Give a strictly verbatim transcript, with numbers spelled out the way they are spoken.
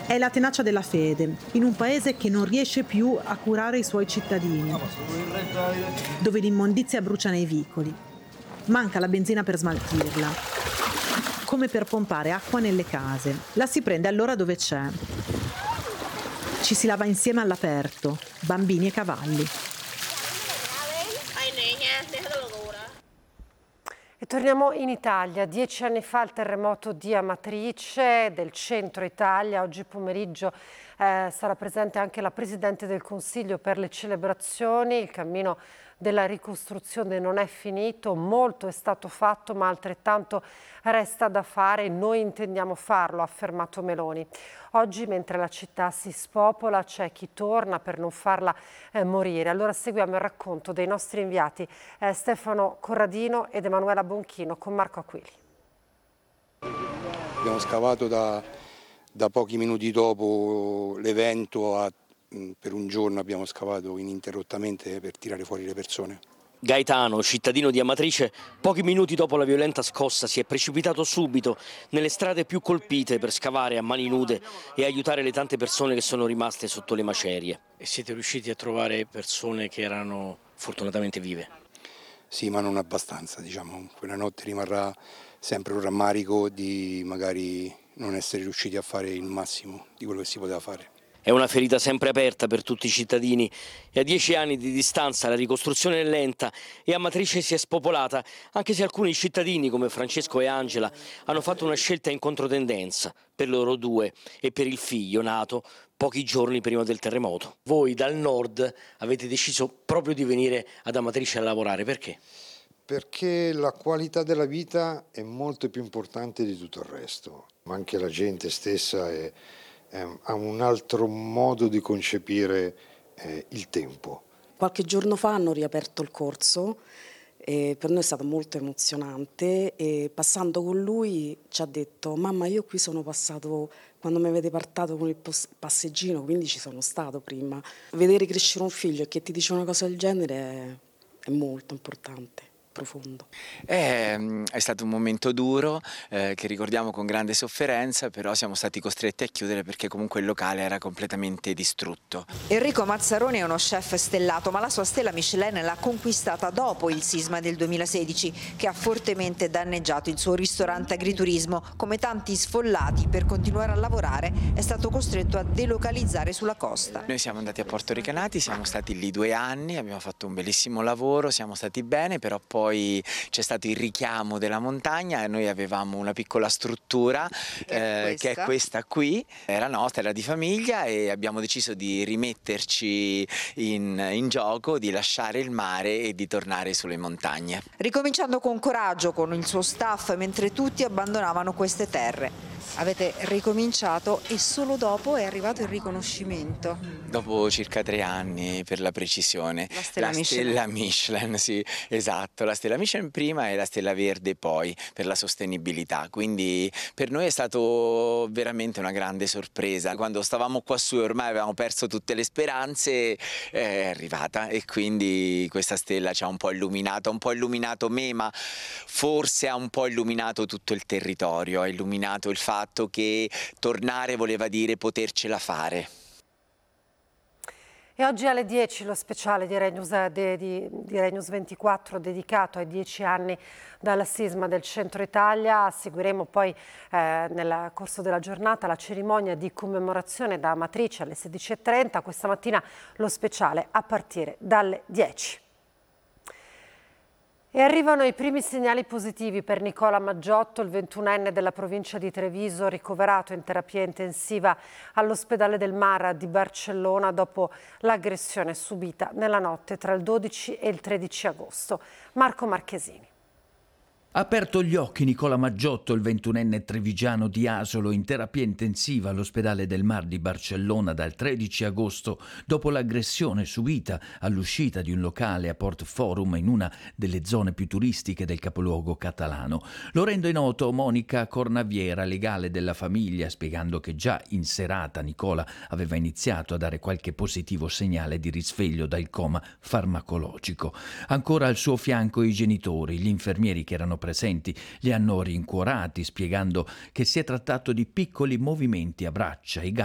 È la tenacia della fede, in un paese che non riesce più a curare i suoi cittadini, dove l'immondizia brucia nei vicoli. Manca la benzina per smaltirla, come per pompare acqua nelle case. La si prende allora dove c'è. Ci si lava insieme all'aperto, bambini e cavalli. E torniamo in Italia. Dieci anni fa il terremoto di Amatrice del centro Italia. Oggi pomeriggio eh, sarà presente anche la Presidente del Consiglio per le celebrazioni. Il cammino della ricostruzione non è finito, molto è stato fatto ma altrettanto resta da fare e noi intendiamo farlo, ha affermato Meloni. Oggi mentre la città si spopola c'è chi torna per non farla eh, morire. Allora seguiamo il racconto dei nostri inviati eh, Stefano Corradino ed Emanuela Bonchino con Marco Aquili. Abbiamo scavato da, da pochi minuti dopo l'evento a per un giorno abbiamo scavato ininterrottamente per tirare fuori le persone. Gaetano, cittadino di Amatrice, pochi minuti dopo la violenta scossa si è precipitato subito nelle strade più colpite per scavare a mani nude e aiutare le tante persone che sono rimaste sotto le macerie. E siete riusciti a trovare persone che erano fortunatamente vive? Sì, ma non abbastanza, diciamo. Quella notte rimarrà sempre un rammarico di magari non essere riusciti a fare il massimo di quello che si poteva fare. È una ferita sempre aperta per tutti i cittadini e a dieci anni di distanza la ricostruzione è lenta e Amatrice si è spopolata, anche se alcuni cittadini come Francesco e Angela hanno fatto una scelta in controtendenza per loro due e per il figlio nato pochi giorni prima del terremoto. Voi dal nord avete deciso proprio di venire ad Amatrice a lavorare, perché? Perché la qualità della vita è molto più importante di tutto il resto, ma anche la gente stessa è... ha un altro modo di concepire eh, il tempo. Qualche giorno fa hanno riaperto il corso e per noi è stato molto emozionante e passando con lui ci ha detto: mamma, io qui sono passato quando mi avete portato con il passeggino, quindi ci sono stato prima. Vedere crescere un figlio e che ti dice una cosa del genere è, è molto importante. Profondo. È, è stato un momento duro eh, che ricordiamo con grande sofferenza, però siamo stati costretti a chiudere perché comunque il locale era completamente distrutto. Enrico Mazzaroni è uno chef stellato, ma la sua stella Michelin l'ha conquistata dopo il sisma del duemilasedici che ha fortemente danneggiato il suo ristorante agriturismo. Come tanti sfollati, per continuare a lavorare è stato costretto a delocalizzare sulla costa. Noi siamo andati a Porto Recanati, siamo stati lì due anni, abbiamo fatto un bellissimo lavoro, siamo stati bene, però poi Poi c'è stato il richiamo della montagna e noi avevamo una piccola struttura che è, eh, che è questa qui, era nostra, era di famiglia e abbiamo deciso di rimetterci in, in gioco, di lasciare il mare e di tornare sulle montagne. Ricominciando con coraggio con il suo staff mentre tutti abbandonavano queste terre. Avete ricominciato e solo dopo è arrivato il riconoscimento. Dopo circa tre anni per la precisione. La stella, la Michelin. stella Michelin, sì, esatto. La stella Michelin prima e la stella verde poi per la sostenibilità. Quindi per noi è stato veramente una grande sorpresa. Quando stavamo qua su e ormai avevamo perso tutte le speranze, è arrivata e quindi questa stella ci ha un po' illuminato, un po' illuminato me, ma forse ha un po' illuminato tutto il territorio, ha illuminato il fatto che tornare voleva dire potercela fare. E oggi alle dieci lo speciale di Rai News, de, di, di Rai News ventiquattro dedicato ai dieci anni dal sisma del centro Italia. Seguiremo poi eh, nel corso della giornata la cerimonia di commemorazione da Amatrice alle sedici e trenta. Questa mattina lo speciale a partire dalle dieci. E arrivano i primi segnali positivi per Nicola Maggiotto, il ventunenne della provincia di Treviso, ricoverato in terapia intensiva all'ospedale del Mar di Barcellona dopo l'aggressione subita nella notte tra il dodici e il tredici agosto. Marco Marchesini. Ha aperto gli occhi Nicola Maggiotto, il ventunenne trevigiano di Asolo, in terapia intensiva all'ospedale del Mar di Barcellona dal tredici agosto, dopo l'aggressione subita all'uscita di un locale a Port Forum in una delle zone più turistiche del capoluogo catalano. Lo rende noto Monica Cornaviera, legale della famiglia, spiegando che già in serata Nicola aveva iniziato a dare qualche positivo segnale di risveglio dal coma farmacologico. Ancora al suo fianco i genitori, gli infermieri che erano presenti li hanno rincuorati, spiegando che si è trattato di piccoli movimenti a braccia e gambe